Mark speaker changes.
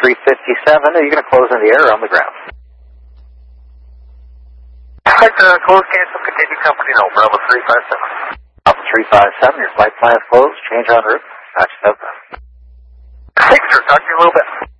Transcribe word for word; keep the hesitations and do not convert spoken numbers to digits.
Speaker 1: three fifty-seven. Are you going to close in the air or on the ground?
Speaker 2: Sector, close, cancel, continue company, no, Bravo three five seven.
Speaker 1: Bravo three five seven, your flight plan is closed. Change en route. Gotcha.
Speaker 2: Victor, talk to you a little bit.